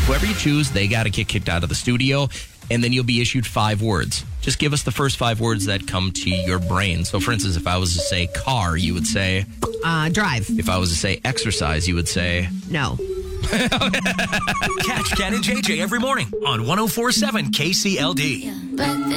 Whoever you choose, they got to get kicked out of the studio, and then you'll be issued 5 words. Just give us the first 5 words that come to your brain. So, for instance, if I was to say car, you would say... drive. If I was to say exercise, you would say... No. Catch Ken and JJ every morning on 104.7 KCLD.